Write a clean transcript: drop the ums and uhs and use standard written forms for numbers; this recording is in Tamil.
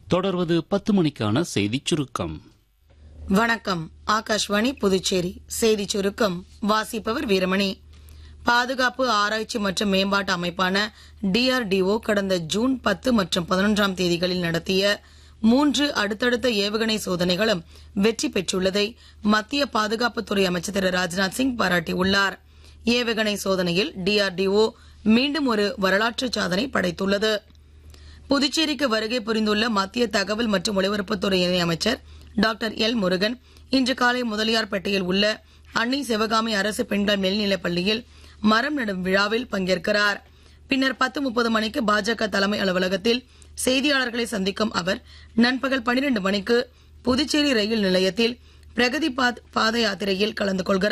தொடர்வது 10 மணிக்கான செய்திச் சுருக்கம். வணக்கம். ஆகாஷ்வாணி புதுச்சேரி செய்திச் சுருக்கம் வாசிப்பவர் வீரமணி. பாதுகாப்பு ஆராய்ச்சி மற்றும் மேம்பாட்டு அமைப்பான DRDO கடந்த ஜூன் 10 மற்றும் 11ஆம் தேதிகளில் நடத்திய 3 அடுத்தடுத்த ஏவுகணை சோதனைகளும் வெற்றி பெற்றுள்ளதை மத்திய பாதுகாப்புத்துறை அமைச்சர் திரு ராஜ்நாத் சிங் பாராட்டியுள்ளார். ஏவுகணை சோதனையில் DRDO மீண்டும் ஒரு வரலாற்று சாதனை படைத்துள்ளது. புதுச்சேரிக்கு வருகை புரிந்துள்ள மத்திய தகவல் மற்றும் ஒலிபரப்புத்துறை இணை அமைச்சர் டாக்டர் எல் முருகன் இன்று காலை முதலியார்பேட்டையில் உள்ள அன்னை சிவகாமி அரசு பெண்கள் மேல்நிலைப் பள்ளியில் மரம் நடும் விழாவில் பங்கேற்கிறார். பின்னர் 10:30 மணிக்கு பாஜக தலைமை அலுவலகத்தில் செய்தியாளர்களை சந்திக்கும் அவர் நண்பகல் 12 மணிக்கு புதுச்சேரி ரயில் நிலையத்தில் பிரகதி பாத யாத்திரையில் கலந்து கொள்கிறார்.